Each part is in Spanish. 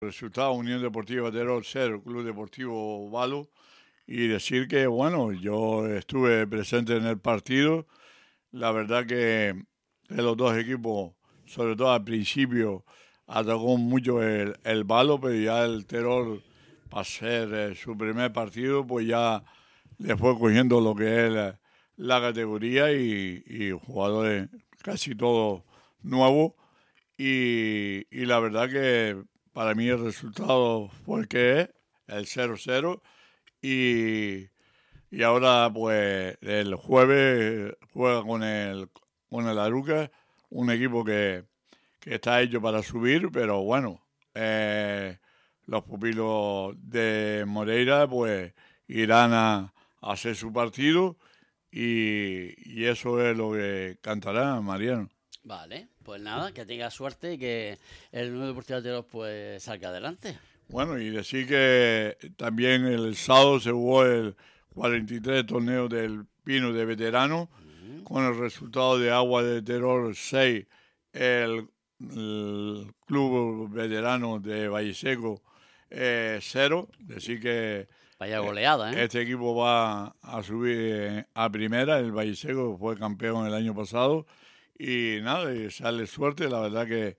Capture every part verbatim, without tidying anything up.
Resultado: Unión Deportiva Terol cero, Club Deportivo Valo. Y decir que, bueno, yo estuve presente en el partido. La verdad que, que los dos equipos, sobre todo al principio, atacó mucho el, el Valo, pero ya el Terol, para ser eh, su primer partido, pues ya le fue cogiendo lo que es la, la categoría y, y jugadores casi todos nuevos. Y, y la verdad que para mí el resultado fue el que es, el cero cero. Y, y ahora, pues, el jueves juega con el, con el Aruca, un equipo que, que está hecho para subir, pero bueno, eh, los pupilos de Moreira, pues, irán a, a hacer su partido y, y eso es lo que cantará Mariano. Vale, pues nada, que tenga suerte y que el Unión Deportiva Teros pues salga adelante. Bueno, y decir que también el sábado se jugó el cuarenta y tres torneo del Pino de Veterano, uh-huh. con el resultado de Agua de Terror seis, el, el Club Veterano de Valleseco eh, cero. Decir que vaya goleada, ¿eh? Este equipo va a subir a primera. El Valleseco fue campeón el año pasado. Y nada, y sale suerte. La verdad que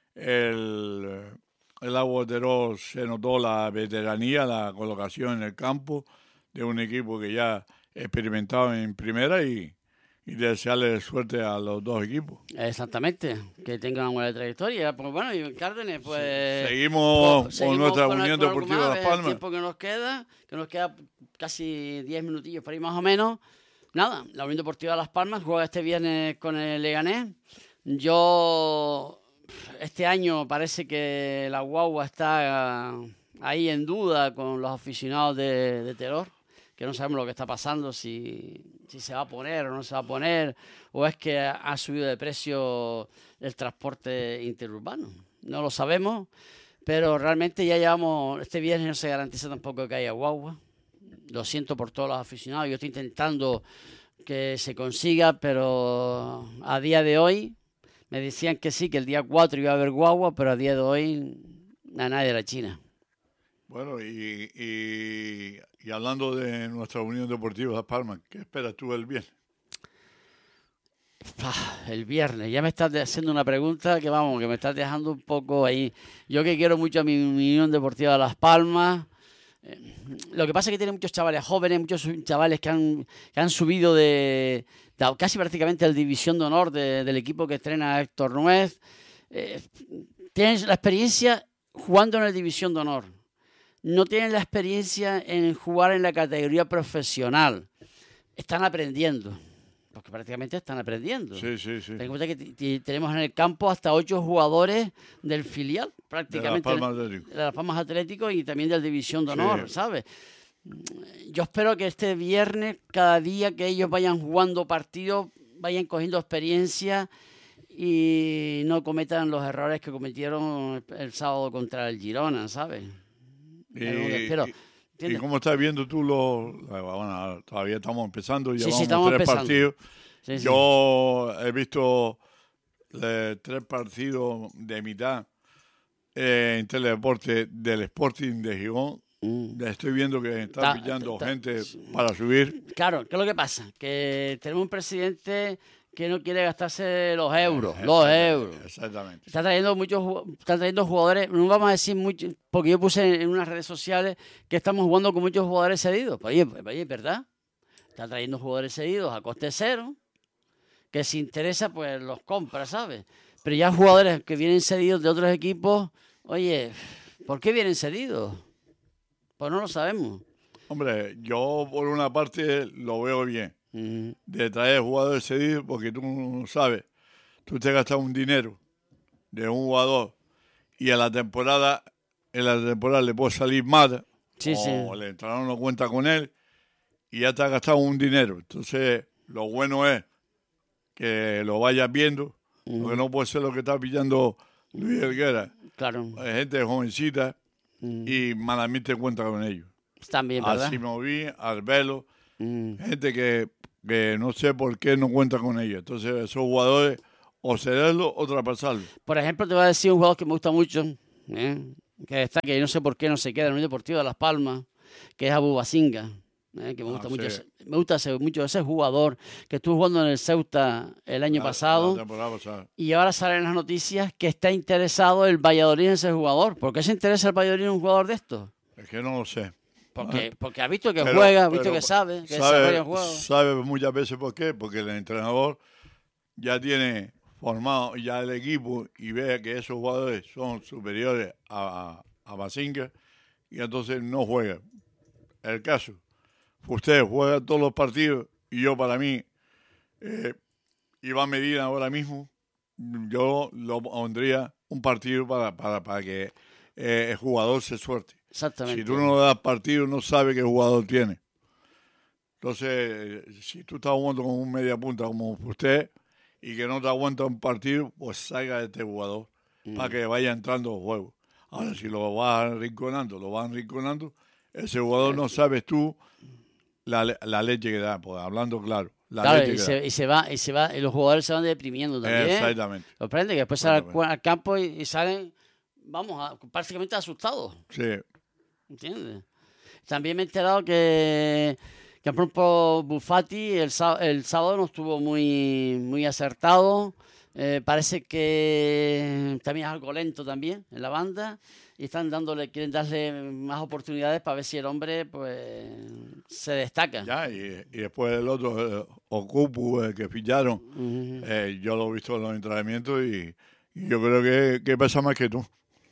el... El Agua de Terol se notó la veteranía, la colocación en el campo de un equipo que ya experimentaba en primera y, y desearle suerte a los dos equipos. Exactamente, que tengan una buena trayectoria. Pues bueno, y Cárdenas, pues... Sí, seguimos, pues, con seguimos nuestra con Unión el, Deportiva con Las Palmas. El tiempo que nos queda, que nos queda casi diez minutillos para ir más o menos. Nada, la Unión Deportiva Las Palmas juega este viernes con el Leganés. Yo... Este año parece que la guagua está ahí en duda con los aficionados de, de Teror, que no sabemos lo que está pasando, si, si se va a poner o no se va a poner, o es que ha subido de precio el transporte interurbano. No lo sabemos, pero realmente ya llevamos, este viernes no se garantiza tampoco que haya guagua. Lo siento por todos los aficionados, yo estoy intentando que se consiga, pero a día de hoy... Me decían que sí, que el día cuatro iba a haber guagua, pero a día de hoy a nadie de la China. Bueno, y, y, y hablando de nuestra Unión Deportiva Las Palmas, ¿qué esperas tú el viernes? Ah, el viernes, ya me estás haciendo una pregunta que vamos, que me estás dejando un poco ahí. Yo que quiero mucho a mi Unión Deportiva Las Palmas. Eh, lo que pasa es que tiene muchos chavales jóvenes, muchos chavales que han, que han subido de... casi prácticamente el división de honor de, del equipo que estrena Héctor Nuez. Eh, tienen la experiencia jugando en la división de honor. No tienen la experiencia en jugar en la categoría profesional. Están aprendiendo. Porque prácticamente están aprendiendo. Sí, sí, sí. Ten en cuenta que t- t- tenemos en el campo hasta ocho jugadores del filial, prácticamente. De Las Palmas Atlético. De Las Palmas Atlético y también del división de honor, sí. ¿Sabes? Yo espero que este viernes, cada día que ellos vayan jugando partidos, vayan cogiendo experiencia y no cometan los errores que cometieron el, el sábado contra el Girona, ¿sabes? Y, espero, y, ¿Y cómo estás viendo tú los...? Bueno, todavía estamos empezando, llevamos sí, sí, estamos tres empezando. partidos. Sí, sí. Yo he visto eh, tres partidos de mitad eh, en Teledeporte del Sporting de Gijón. Mm. Estoy viendo que está ta, pillando ta, ta, gente para subir. Claro, ¿qué es lo que pasa? Que tenemos un presidente que no quiere gastarse los euros, eh, los euros. Exactamente. Está trayendo muchos, está trayendo jugadores, no vamos a decir mucho, porque yo puse en unas redes sociales que estamos jugando con muchos jugadores cedidos. Oye, oye, ¿verdad? Está trayendo jugadores cedidos a coste cero, que si interesa, pues los compra, ¿sabes? Pero ya jugadores que vienen cedidos de otros equipos, oye, ¿por qué vienen cedidos? Pues no lo sabemos. Hombre, yo por una parte lo veo bien, uh-huh. de traer jugadores cedidos, porque tú no sabes, tú te gastas un dinero de un jugador y a la temporada, en la temporada le puede salir mal, sí, o sí. el entrenador no cuenta con él y ya te has gastado un dinero. Entonces, lo bueno es que lo vayas viendo, uh-huh. porque no puede ser lo que está pillando Luis Helguera. Claro. Hay gente jovencita mm. y malamente cuenta con ellos. También, ¿verdad? Así me vi, Arbelo, mm. gente que, que no sé por qué no cuenta con ellos. Entonces, esos jugadores, o cederlo o traspasarlo. Por ejemplo, te voy a decir un jugador que me gusta mucho, ¿eh? que destaque, y no sé por qué no se queda en el Unión Deportiva de Las Palmas, que es Abu Basinga, eh, que me gusta, ah, mucho, sí. ese, me gusta ese, mucho ese jugador que estuvo jugando en el Ceuta el año la, pasado, la temporada pasada, y ahora salen las noticias que está interesado el Valladolid en ese jugador. ¿Por qué se interesa el Valladolid en un jugador de estos? Es que no lo sé. Porque, porque ha visto que pero, juega, ha visto pero, que sabe, que sabe, desarrolla el juego. Sabe muchas veces por qué, porque el entrenador ya tiene formado ya el equipo y ve que esos jugadores son superiores a, a, a Basinga y entonces no juega. El caso, usted juega todos los partidos y yo para mí, eh, Iván Medina ahora mismo, yo lo pondría un partido para, para, para que eh, el jugador se suelte. Exactamente. Si tú no le das partido, no sabes qué jugador tiene. Entonces, si tú estás jugando con un media punta como usted y que no te aguanta un partido, pues salga de este jugador mm. para que vaya entrando al juego. Ahora, si lo vas arrinconando, lo vas arrinconando, ese jugador no sabes tú la, la leche que da, pues, hablando claro. La claro, leche y, que se, da. y se va, y se va, y los jugadores se van deprimiendo también. Exactamente. Sorprende que después salen al, al campo y, y salen, vamos, a, prácticamente asustados. Sí. ¿Entiendes? También me he enterado que, que por ejemplo, Buffati el, el sábado no estuvo muy, muy acertado. Eh, parece que también es algo lento también en la banda y están dándole, quieren darle más oportunidades para ver si el hombre pues se destaca. Ya, y, y después el otro, eh, Okupu, eh, que ficharon, uh-huh. eh, yo lo he visto en los entrenamientos y, y yo creo que, que pesa más que tú.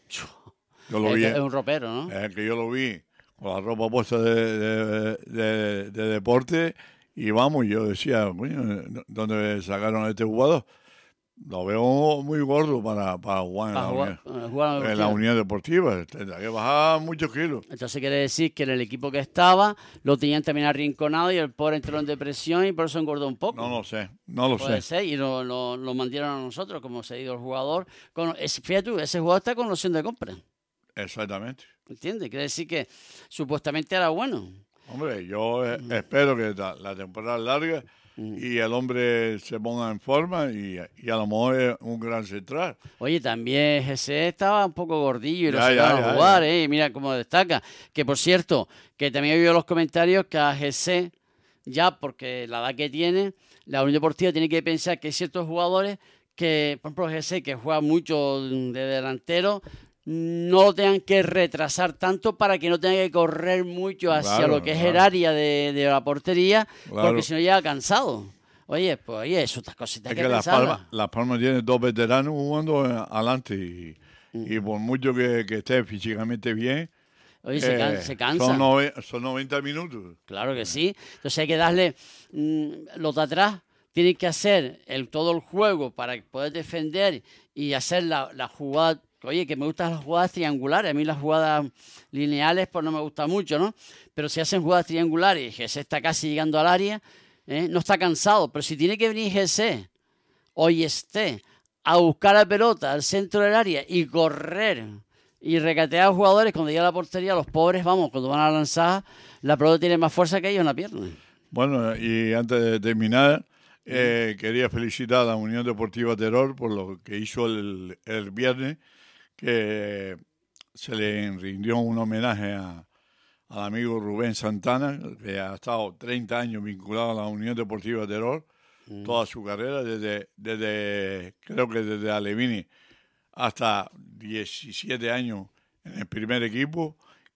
Yo lo es, vi, es un ropero, ¿no? Es que yo lo vi con la ropa puesta de, de, de, de deporte y vamos, yo decía, ¿dónde sacaron a este jugador? Lo veo muy gordo para, para jugar, para en, jugar, la Unión, jugar en la Unión Deportiva. Tendrá que bajar muchos kilos. Entonces quiere decir que en el equipo que estaba lo tenían también arrinconado y el pobre entró en depresión y por eso engordó un poco. No lo sé, no lo Puede sé. ser, y lo, lo, lo mandieron a nosotros como cedido el jugador. Con, es, fíjate tú, ese jugador está con noción de compra. Exactamente. ¿Entiendes? Quiere decir que supuestamente era bueno. Hombre, yo eh, mm. espero que la, la temporada larga mm. y el hombre se ponga en forma y, y a lo mejor es un gran central. Oye, también Jesé estaba un poco gordillo y ya, lo sacaron a jugar, ¿eh? Mira cómo destaca. Que por cierto, que también he oído los comentarios que a Jesé, ya porque la edad que tiene, la Unión Deportiva tiene que pensar que hay ciertos jugadores que, por ejemplo, Jesé, que juega mucho de delantero, no lo tengan que retrasar tanto para que no tenga que correr mucho hacia claro, lo que claro. es el área de, de la portería, claro. porque si no llega cansado. Oye, pues oye, eso estas cositas es que, que que Las Palmas, Las Palmas tiene dos veteranos jugando adelante y, mm. y por mucho que, que esté físicamente bien, oye, eh, se, can, se cansa. Son, nove, son noventa minutos. Claro que sí. Entonces hay que darle mmm, los de atrás. Tienen que hacer el, todo el juego para poder defender y hacer la, la jugada. Oye, que me gustan las jugadas triangulares. A mí las jugadas lineales pues no me gustan mucho, ¿no? Pero si hacen jugadas triangulares y G C está casi llegando al área, ¿eh? No está cansado. Pero si tiene que venir G C, hoy esté, a buscar la pelota al centro del área y correr y recatear a los jugadores cuando llega a la portería, los pobres, vamos, cuando van a lanzar, la pelota tiene más fuerza que ellos en la pierna. Bueno, y antes de terminar, eh, quería felicitar a la Unión Deportiva Terror por lo que hizo el, el viernes, que se le rindió un homenaje a, al amigo Rubén Santana, que ha estado treinta años vinculado a la Unión Deportiva Terror, mm. toda su carrera, desde, desde creo que desde Alevini hasta diecisiete años en el primer equipo,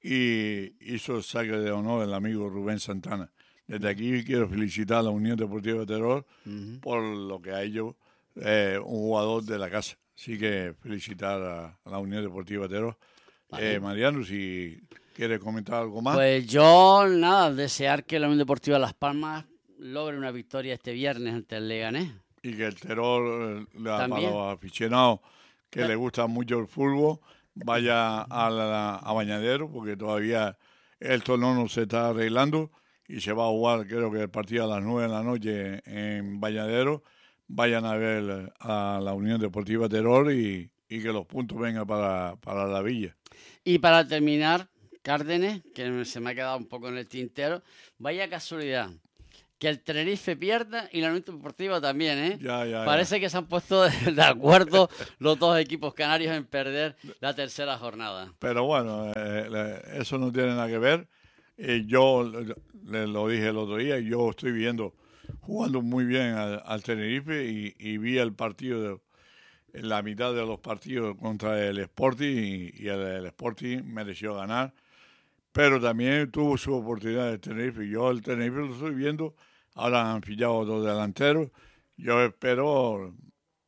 y hizo el saque de honor el amigo Rubén Santana. Desde aquí quiero felicitar a la Unión Deportiva Terror mm. por lo que ha hecho eh, un jugador de la casa. Así que felicitar a, a la Unión Deportiva Terror. Vale. Eh, Mariano, si quieres comentar algo más. Pues yo, nada, desear que la Unión Deportiva Las Palmas logre una victoria este viernes ante el Leganés. Y que el Terror, la, para los aficionados que ¿Eh? les gusta mucho el fútbol, vaya a, la, a Bañadero, porque todavía el torneo no se está arreglando y se va a jugar, creo que el partido a las nueve de la noche en Bañadero. Vayan a ver a la Unión Deportiva Terror y, y que los puntos vengan para, para la villa. Y para terminar, Cárdenas, que se me ha quedado un poco en el tintero, vaya casualidad. que el Tenerife pierda y la Unión Deportiva también, ¿eh? Ya, ya, Parece ya. que se han puesto de, de acuerdo los dos equipos canarios en perder la tercera jornada. Pero bueno, eh, le- eso no tiene nada que ver. Eh, yo le, le lo dije el otro día, yo estoy viendo, jugando muy bien al, al Tenerife y, y vi el partido, de, en la mitad de los partidos contra el Sporting y, y el, el Sporting mereció ganar. Pero también tuvo su oportunidad el Tenerife. Yo el Tenerife lo estoy viendo. Ahora han pillado dos delanteros. Yo espero,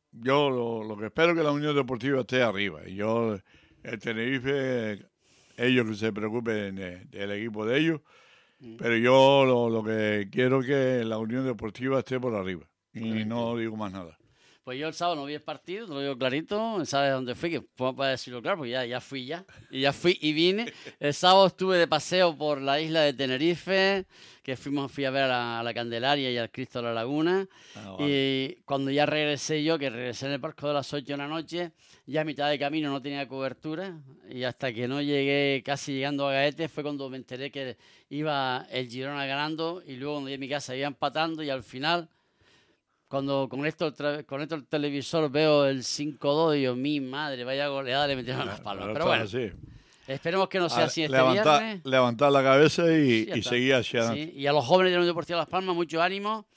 yo lo, lo que espero es que la Unión Deportiva esté arriba. Y yo, el Tenerife, ellos que se preocupen de- del equipo de ellos. Pero yo lo, lo que quiero es que la Unión Deportiva esté por arriba. Y no digo más nada. Pues yo el sábado no vi el partido, te lo digo clarito, ¿sabes dónde fui? Que puedo para decirlo claro, porque ya, ya fui ya. Y ya fui y vine. El sábado estuve de paseo por la isla de Tenerife, que fuimos, fui a ver a la, a la Candelaria y al Cristo de la Laguna. Ah, vale. Y cuando ya regresé yo, que regresé en el barco de las ocho de la noche, ya a mitad de camino no tenía cobertura. Y hasta que no llegué, casi llegando a Gaete, fue cuando me enteré que iba el Girona ganando. Y luego cuando llegué a mi casa iba empatando y al final... Cuando conecto el, tra- conecto el televisor veo el cinco dos y digo, mi madre, vaya goleada le metieron las palmas. Pero bueno, sí. esperemos que no sea A- así este levantar, viernes. levantar la cabeza y, Sí, ya y está. seguir hacia adelante. Sí, y a los jóvenes de la Unión Deportiva Las Palmas, mucho ánimo,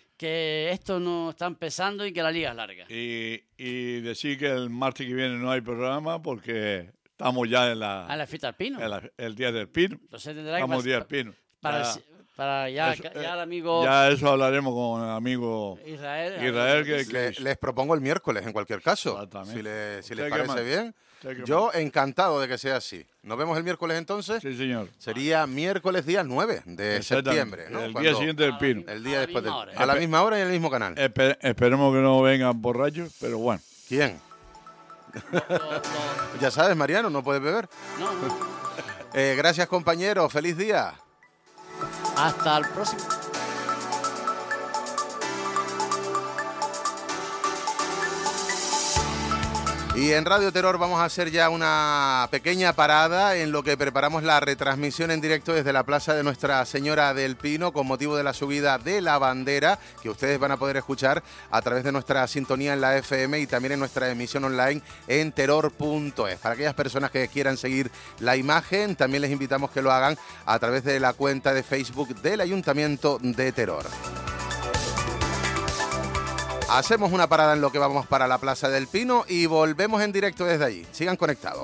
que esto no está empezando y que la liga es larga. Y, y decir que el martes que viene no hay programa porque estamos ya en la, A la fiesta del Pino. en la- el día del Pino. Entonces tendrá que Estamos pas- día del Pino. para, Ya, el- para ya, eso, ya eh, el amigo ya eso hablaremos con el amigo Israel. Israel que, que Le- les propongo el miércoles, en cualquier caso. Exactamente. Si, le- si ¿Usted les qué parece más? bien. ¿Usted qué Yo encantado de que sea así. ¿Nos vemos el miércoles entonces? Sí, señor. Sería miércoles día nueve de Exactamente. septiembre, ¿no? El día Cuando- siguiente del Pino. El día A la después del... misma hora. A la misma hora y en el mismo canal. Espe- esperemos que no vengan borrachos, pero bueno. ¿Quién? Lo- lo- Ya sabes, Mariano, no puedes beber. no, no. Eh, gracias, compañero. Feliz día. Hasta el próximo. Y en Radio Terror vamos a hacer ya una pequeña parada en lo que preparamos la retransmisión en directo desde la Plaza de Nuestra Señora del Pino con motivo de la subida de la bandera que ustedes van a poder escuchar a través de nuestra sintonía en la F M y también en nuestra emisión online en terror punto es. Para aquellas personas que quieran seguir la imagen, también les invitamos que lo hagan a través de la cuenta de Facebook del Ayuntamiento de Terror. Hacemos una parada en lo que vamos para la Plaza del Pino y volvemos en directo desde allí. Sigan conectados.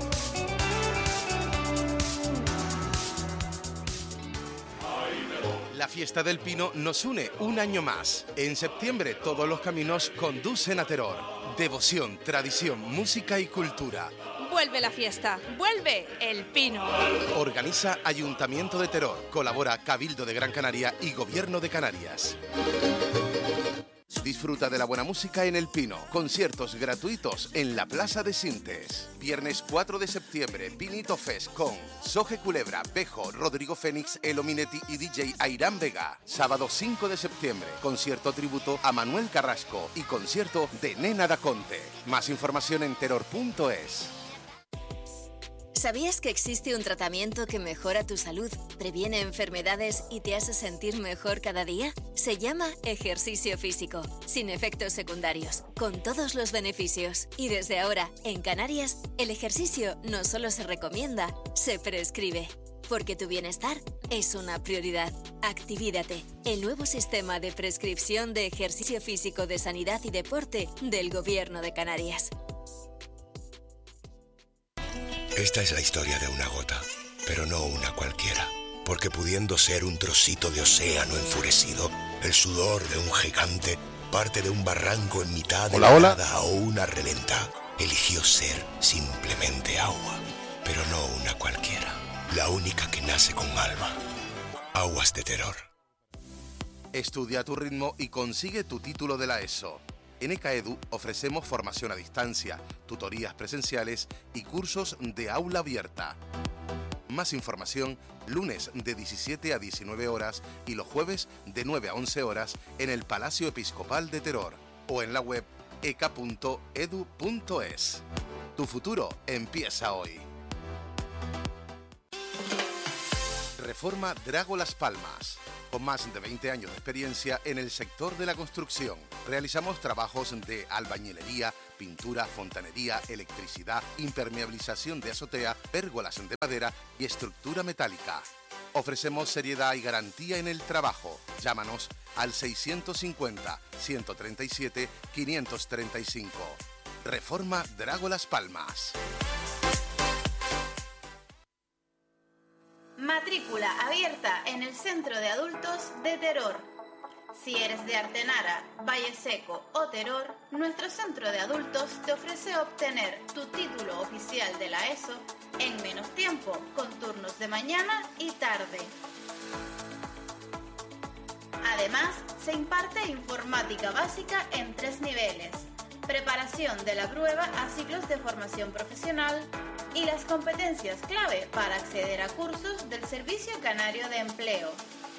La fiesta del Pino nos une un año más. En septiembre todos los caminos conducen a Terror. Devoción, tradición, música y cultura. Vuelve la fiesta, vuelve el Pino. Organiza Ayuntamiento de Terror. Colabora Cabildo de Gran Canaria y Gobierno de Canarias. Disfruta de la buena música en El Pino. Conciertos gratuitos en la Plaza de Sintes. Viernes cuatro de septiembre, Pinito Fest con Soje Culebra, Bejo, Rodrigo Fénix, Elo Minetti y D J Airán Vega. Sábado cinco de septiembre, concierto tributo a Manuel Carrasco y concierto de Nena da Conte. Más información en terror punto es. ¿Sabías que existe un tratamiento que mejora tu salud, previene enfermedades y te hace sentir mejor cada día? Se llama ejercicio físico, sin efectos secundarios, con todos los beneficios. Y desde ahora, en Canarias, el ejercicio no solo se recomienda, se prescribe. Porque tu bienestar es una prioridad. Activídate, el nuevo sistema de prescripción de ejercicio físico de sanidad y deporte del Gobierno de Canarias. Esta es la historia de una gota, pero no una cualquiera, porque pudiendo ser un trocito de océano enfurecido, el sudor de un gigante, parte de un barranco en mitad de Hola, la hola. nada o una reventa, eligió ser simplemente agua, pero no una cualquiera, la única que nace con alma. Aguas de Terror. Estudia a tu ritmo y consigue tu título de la ESO. En ECAEDU ofrecemos formación a distancia, tutorías presenciales y cursos de aula abierta. Más información, lunes de diecisiete a diecinueve horas y los jueves de nueve a once horas en el Palacio Episcopal de Terror o en la web eca punto edu punto es. Tu futuro empieza hoy. Reforma Drago Las Palmas. con más de veinte años de experiencia en el sector de la construcción. Realizamos trabajos de albañilería, pintura, fontanería, electricidad, impermeabilización de azotea, pérgolas de madera y estructura metálica. Ofrecemos seriedad y garantía en el trabajo. Llámanos al seiscientos cincuenta, ciento treinta y siete, quinientos treinta y cinco. Reforma Drago Las Palmas. Matrícula abierta en el Centro de Adultos de Teror. Si eres de Artenara, Valle Seco o Teror, nuestro Centro de Adultos te ofrece obtener tu título oficial de la ESO en menos tiempo, con turnos de mañana y tarde. Además, se imparte informática básica en tres niveles, preparación de la prueba a ciclos de formación profesional y las competencias clave para acceder a cursos del Servicio Canario de Empleo.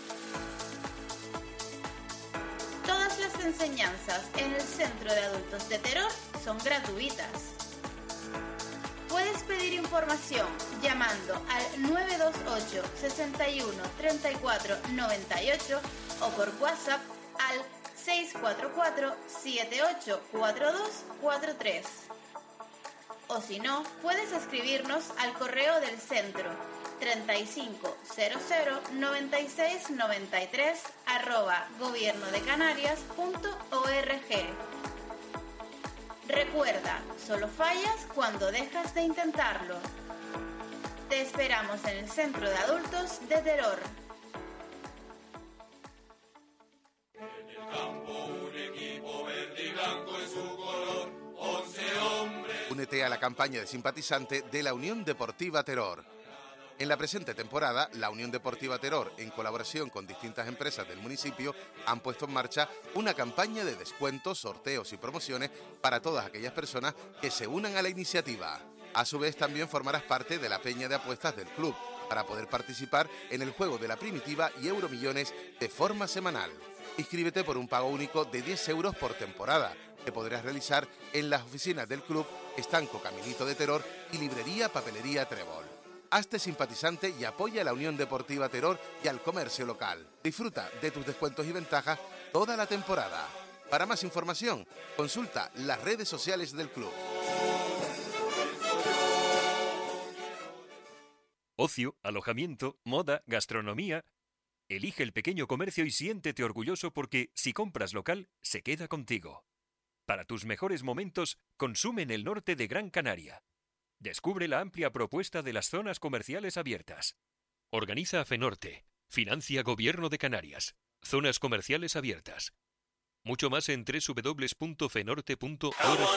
Todas las enseñanzas en el Centro de Adultos de Teror son gratuitas. Puedes pedir información llamando al nueve dos ocho, sesenta y uno, treinta y cuatro, noventa y ocho o por WhatsApp al seis cuatro cuatro, siete ocho cuatro dos cuatro tres. O si no, puedes escribirnos al correo del centro treinta y cinco cero cero noventa y seis noventa y tres arroba gobiernodecanarias.org. Recuerda, solo fallas cuando dejas de intentarlo. Te esperamos en el Centro de Adultos de Teror. En el campo un equipo verde y blanco en su color, once hombres. Únete a la campaña de simpatizante de la Unión Deportiva Teror. En la presente temporada, la Unión Deportiva Teror, en colaboración con distintas empresas del municipio, han puesto en marcha una campaña de descuentos, sorteos y promociones para todas aquellas personas que se unan a la iniciativa. A su vez, también formarás parte de la peña de apuestas del club para poder participar en el juego de la primitiva y Euromillones de forma semanal. Inscríbete por un pago único de diez euros por temporada, que podrás realizar en las oficinas del club, Estanco Caminito de Teror y Librería Papelería Trébol. Hazte simpatizante y apoya a la Unión Deportiva Teror y al comercio local. Disfruta de tus descuentos y ventajas toda la temporada. Para más información, consulta las redes sociales del club. Ocio, alojamiento, moda, gastronomía. Elige el pequeño comercio y siéntete orgulloso porque si compras local, se queda contigo. Para tus mejores momentos, consume en el norte de Gran Canaria. Descubre la amplia propuesta de las zonas comerciales abiertas. Organiza FENORTE. Financia Gobierno de Canarias. Zonas comerciales abiertas. Mucho más en doble u doble u doble u punto fenorte punto org.